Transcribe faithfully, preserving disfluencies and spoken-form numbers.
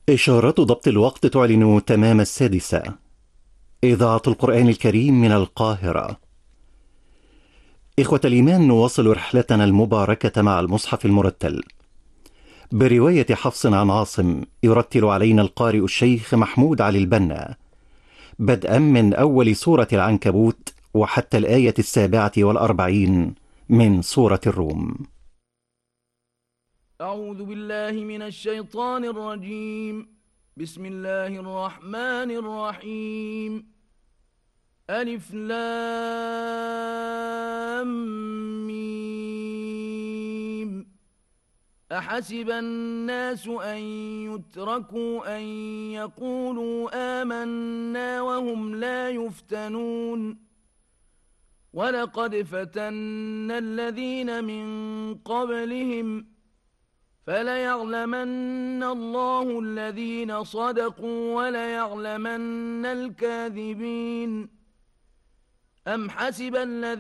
إشارات ضبط الوقت تعلن تمام السادسة. إذاعة القرآن الكريم من القاهرة. إخوة الإيمان، نواصل رحلتنا المباركة مع المصحف المرتل برواية حفص عن عاصم، يرتل علينا القارئ الشيخ محمود علي البنا، بدءا من أول سورة العنكبوت وحتى الآية السابعة والأربعين من سورة الروم. أعوذ بالله من الشيطان الرجيم. بسم الله الرحمن الرحيم. ألف لام ميم. أحسب الناس أن يتركوا أن يقولوا آمنا وهم لا يفتنون. ولقد فتنا الذين من قبلهم فليعلمن الله الذين صدقوا وليعلمن الكاذبين. أم حسب الذين